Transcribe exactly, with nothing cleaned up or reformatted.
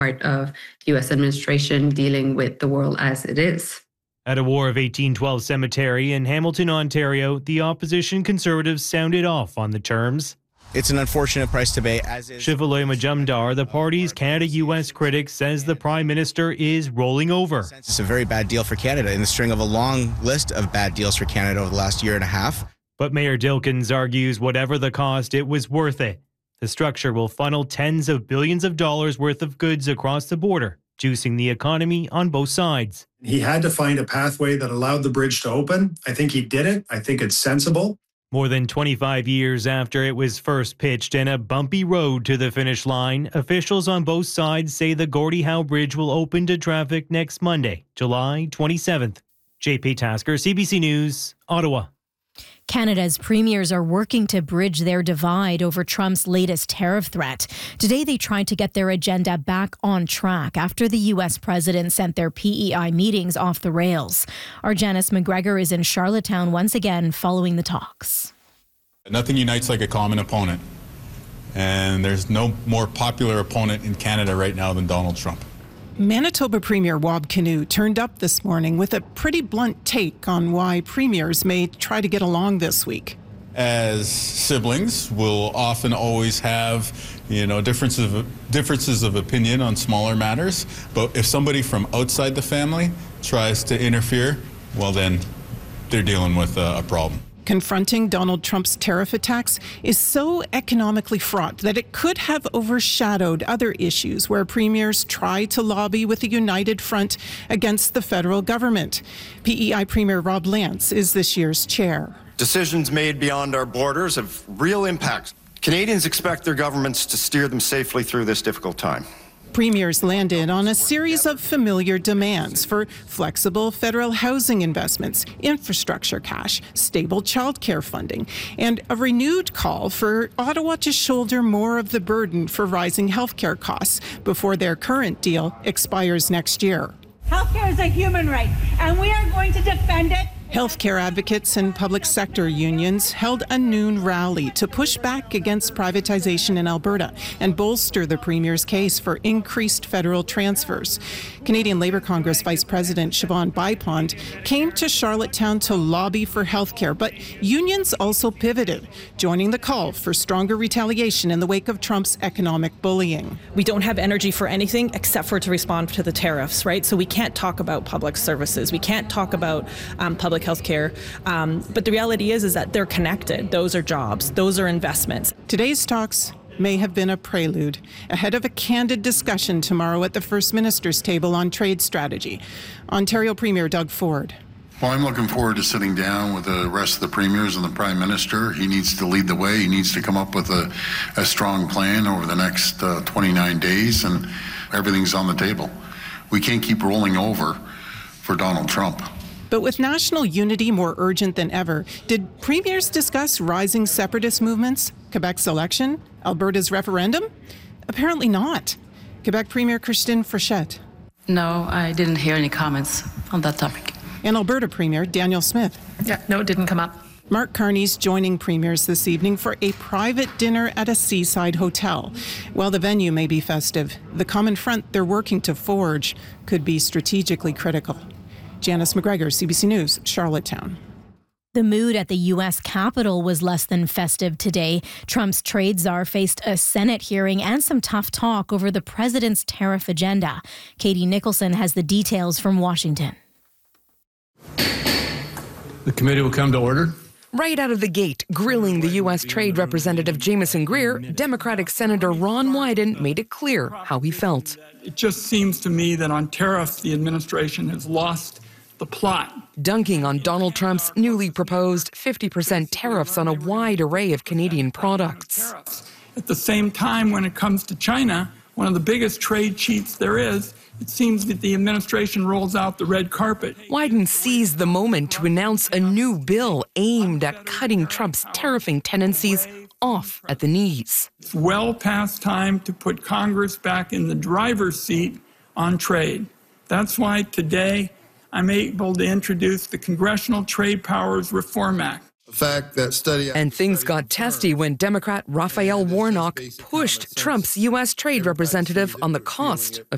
part of the U S administration dealing with the world as it is. At a War of eighteen twelve cemetery in Hamilton, Ontario, the opposition Conservatives sounded off on the terms. It's an unfortunate price to pay, as is... Shivaloy Majumdar, the party's Canada-U S critic, says the Prime Minister is rolling over. It's a very bad deal for Canada in the string of a long list of bad deals for Canada over the last year and a half. But Mayor Dilkens argues whatever the cost, it was worth it. The structure will funnel tens of billions of dollars worth of goods across the border, juicing the economy on both sides. He had to find a pathway that allowed the bridge to open. I think he did it. I think it's sensible. More than twenty-five years after it was first pitched and a bumpy road to the finish line, officials on both sides say the Gordie Howe Bridge will open to traffic next Monday, July twenty-seventh. J P Tasker, C B C News, Ottawa. Canada's premiers are working to bridge their divide over Trump's latest tariff threat. Today, they tried to get their agenda back on track after the U S president sent their P E I meetings off the rails. Our Janice McGregor is in Charlottetown once again following the talks. Nothing unites like a common opponent. And there's no more popular opponent in Canada right now than Donald Trump. Manitoba Premier Wab Kinew turned up this morning with a pretty blunt take on why premiers may try to get along this week. As siblings, we'll often always have, you know, differences of, differences of opinion on smaller matters. But if somebody from outside the family tries to interfere, well, then they're dealing with a, a problem. Confronting Donald Trump's tariff attacks is so economically fraught that it could have overshadowed other issues where premiers try to lobby with a united front against the federal government. P E I Premier Rob Lance is this year's chair. Decisions made beyond our borders have real impacts. Canadians expect their governments to steer them safely through this difficult time. Premiers landed on a series of familiar demands for flexible federal housing investments, infrastructure cash, stable childcare funding, and a renewed call for Ottawa to shoulder more of the burden for rising healthcare costs before their current deal expires next year. Healthcare is a human right, and we are going to defend it. Healthcare advocates and public sector unions held a noon rally to push back against privatization in Alberta and bolster the Premier's case for increased federal transfers. Canadian Labour Congress Vice President Siobhan Bypond came to Charlottetown to lobby for healthcare, but unions also pivoted, joining the call for stronger retaliation in the wake of Trump's economic bullying. We don't have energy for anything except for to respond to the tariffs, right? So we can't talk about public services. We can't talk about um, public health care. Um, but the reality is, is that they're connected. Those are jobs. Those are investments. Today's talks may have been a prelude ahead of a candid discussion tomorrow at the First Minister's table on trade strategy. Ontario Premier Doug Ford. Well, I'm looking forward to sitting down with the rest of the premiers and the Prime Minister. He needs to lead the way. He needs to come up with a, a strong plan over the next uh, twenty-nine days, and everything's on the table. We can't keep rolling over for Donald Trump. But with national unity more urgent than ever, did premiers discuss rising separatist movements, Quebec's election, Alberta's referendum? Apparently not. Quebec Premier Christine Frechette. No, I didn't hear any comments on that topic. And Alberta Premier Danielle Smith. Yeah, no, it didn't come up. Mark Carney's joining premiers this evening for a private dinner at a seaside hotel. While the venue may be festive, the common front they're working to forge could be strategically critical. Janice McGregor, C B C News, Charlottetown. The mood at the U S Capitol was less than festive today. Trump's trade czar faced a Senate hearing and some tough talk over the president's tariff agenda. Katie Nicholson has the details from Washington. The committee will come to order. Right out of the gate, grilling the U S Trade Representative Jamieson Greer, Democratic Senator Ron Wyden made it clear how he felt. It just seems to me that on tariffs, the administration has lost the plot. Dunking on Donald Trump's newly proposed fifty percent tariffs on a wide array of Canadian products. At the same time, when it comes to China, one of the biggest trade cheats there is, it seems that the administration rolls out the red carpet. Wyden seized the moment to announce a new bill aimed at cutting Trump's tariffing tendencies off at the knees. It's well past time to put Congress back in the driver's seat on trade. That's why today I'm able to introduce the Congressional Trade Powers Reform Act. The fact that study and things got testy when Democrat Raphael Warnock pushed Trump's U S trade representative on the cost of